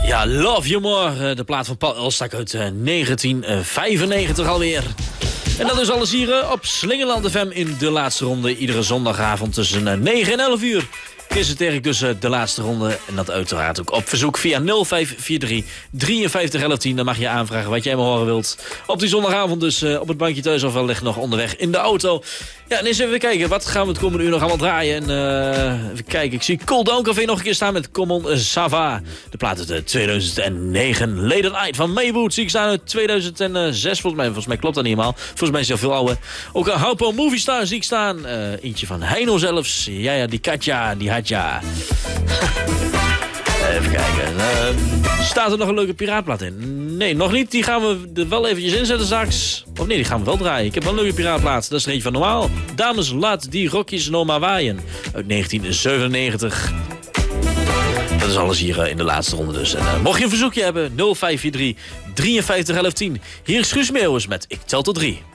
Ja, Love You More, de plaat van Paul Elstak uit 1995 alweer. En dat is alles hier op Slingerland FM in de laatste ronde. Iedere zondagavond tussen 9 en 11 uur. Presenteren ik dus de laatste ronde. En dat uiteraard ook op verzoek via 0543 531110. Dan mag je aanvragen wat jij maar horen wilt. Op die zondagavond dus op het bankje thuis of wellicht nog onderweg in de auto. Ja, en eens even kijken. Wat gaan we het komende uur nog allemaal draaien? En even kijken. Ik zie Cool Down Café nog een keer staan met Common Sava. De plaat uit 2009. Late Night van Maywood zie ik staan uit 2006. Volgens mij klopt dat niet helemaal. Volgens mij is het veel ouder. Ook een Houpo Movie Star zie ik staan. Eentje van Heino zelfs. Ja, die Katja, die Hatja. Even kijken. Staat er nog een leuke piraatplaat in? Nee, nog niet. Die gaan we er wel eventjes inzetten straks. Of nee, die gaan we wel draaien. Ik heb wel een leuke piraatplaat. Dat is er eentje van Normaal. Dames, laat die rokjes nog maar waaien. Uit 1997. Dat is alles hier in de laatste ronde dus. En, mocht je een verzoekje hebben, 0543 531110. Hier is Guus Meeuwis met Ik Tel Tot 3.